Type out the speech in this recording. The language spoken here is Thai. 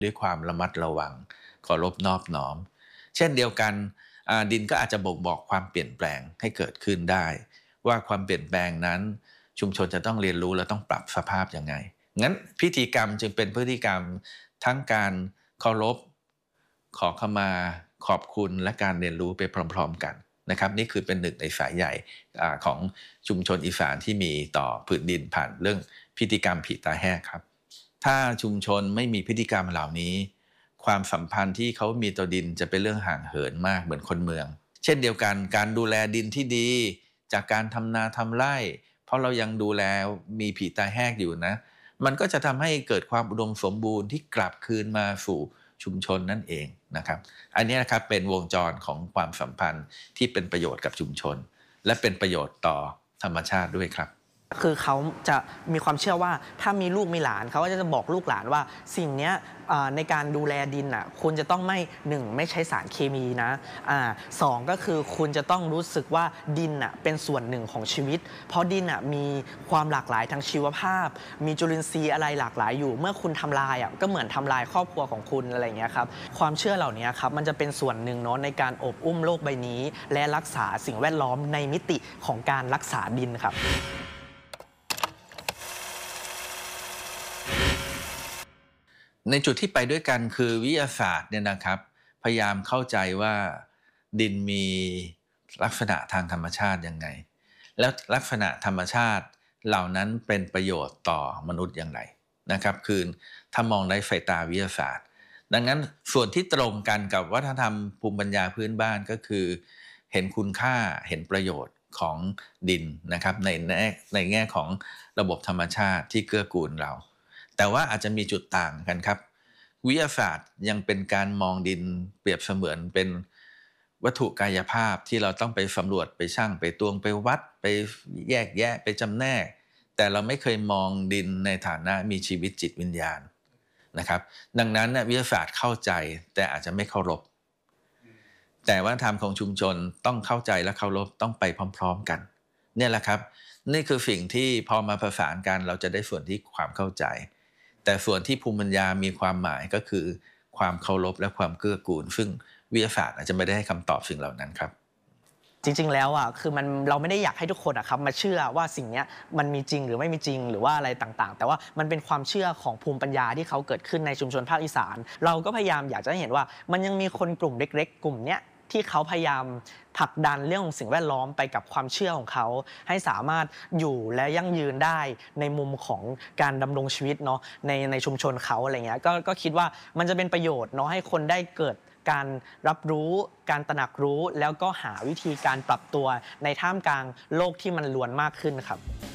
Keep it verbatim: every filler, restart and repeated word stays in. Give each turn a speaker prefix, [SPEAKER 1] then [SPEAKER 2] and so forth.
[SPEAKER 1] ด้วยความระมัดระวังเคารพนอบน้อมเช่นเดียวกันดินก็อาจจะบ่งบอกความเปลี่ยนแปลงให้เกิดขึ้นได้ว่าความเปลี่ยนแปลงนั้นชุมชนจะต้องเรียนรู้และต้องปรับสภาพยังไงงั้นพิธีกรรมจึงเป็นพฤติกรรมทั้งการเคารพขอขมาขอบคุณและการเรียนรู้ไปพร้อมๆกันนะครับนี่คือเป็นหนึ่งในสายใหญ่ของชุมชนอีสานที่มีต่อผืนดินผ่านเรื่องพิธีกรรมผีตาแหกครับถ้าชุมชนไม่มีพิธีกรรมเหล่านี้ความสัมพันธ์ที่เขามีต่อดินจะเป็นเรื่องห่างเหินมากเหมือนคนเมืองเช่นเดียวกันการดูแลดินที่ดีจากการทำนาทำไร่เพราะเรายังดูแลมีผีตาแหกอยู่นะมันก็จะทำให้เกิดความอุดมสมบูรณ์ที่กลับคืนมาสู่ชุมชนนั่นเองนะครับอันนี้นะครับเป็นวงจรของความสัมพันธ์ที่เป็นประโยชน์กับชุมชนและเป็นประโยชน์ต่อธรรมชาติด้วยครับ
[SPEAKER 2] คือเขาจะมีความเชื่อว่าถ้ามีลูกมีหลานเขาก็จะบอกลูกหลานว่าสิ่งนี้ในการดูแลดินอ่ะคุณจะต้องไม่หนึ่งไม่ใช้สารเคมีนะอ่าสองก็คือคุณจะต้องรู้สึกว่าดินอ่ะเป็นส่วนหนึ่งของชีวิตเพราะดินอ่ะมีความหลากหลายทางชีวภาพมีจุลินทรีย์อะไรหลากหลายอยู่เมื่อคุณทำลายอ่ะก็เหมือนทำลายครอบครัวของคุณอะไรอย่างเงี้ยครับความเชื่อเหล่านี้ครับมันจะเป็นส่วนหนึ่งเนาะในการอบอุ้มโลกใบนี้และรักษาสิ่งแวดล้อมในมิติของการรักษาดินครับ
[SPEAKER 1] ในจุดที่ไปด้วยกันคือวิทยาศาสตร์เนี่ยนะครับพยายามเข้าใจว่าดินมีลักษณะทางธรรมชาติยังไงแล้วลักษณะธรรมชาติเหล่านั้นเป็นประโยชน์ต่อมนุษย์อย่างไรนะครับคือถ้ามองในสายตาวิทยาศาสตร์ดังนั้นส่วนที่ตรงกันกับวัฒนธรรมภูมิปัญญาพื้นบ้านก็คือเห็นคุณค่าเห็นประโยชน์ของดินนะครับในแง่ในแง่ของระบบธรรมชาติที่เกื้อกูลเราแต่ว่าอาจจะมีจุดต่างกันครับวิทยาศาสตร์ยังเป็นการมองดินเปรียบเสมือนเป็นวัตถุกายภาพที่เราต้องไปสำรวจไปชั่งไปตวงไปวัดไปแยกแยะไปจำแนกแต่เราไม่เคยมองดินในฐานะมีชีวิตจิตวิญญาณนะครับดังนั้นวิทยาศาสตร์เข้าใจแต่อาจจะไม่เคารพแต่วัฒนธรรมของชุมชนต้องเข้าใจและเคารพต้องไปพร้อมๆกันเนี่ยแหละครับนี่คือสิ่งที่พอมาประสานกันเราจะได้ส่วนที่ความเข้าใจแต่ส่วนที่ภูมิปัญญามีความหมายก็คือความเคารพและความเกื้อกูลซึ่งวิทยาศาสตร์อาจจะไม่ได้ให้คำตอบสิ่งเหล่านั้นครับ
[SPEAKER 2] จริงๆแล้วอ่ะคือมันเราไม่ได้อยากให้ทุกคนอ่ะครับมาเชื่อว่าสิ่งนี้มันมีจริงหรือไม่มีจริงหรือว่าอะไรต่างๆแต่ว่ามันเป็นความเชื่อของภูมิปัญญาที่เขาเกิดขึ้นในชุมชนภาคอีสานเราก็พยายามอยากจะให้เห็นว่ามันยังมีคนกลุ่มเล็กๆกลุ่มเนี้ยที่เขาพยายามผลักดันเรื่องของสิ่งแวดล้อมไปกับความเชื่อของเขาให้สามารถอยู่และยั่งยืนได้ในมุมของการดำรงชีวิตเนาะในในชุมชนเขาอะไรเงี้ยก็ก็คิดว่ามันจะเป็นประโยชน์เนาะให้คนได้เกิดการรับรู้การตระหนักรู้แล้วก็หาวิธีการปรับตัวในท่ามกลางโลกที่มันล้วนมากขึ้นครับ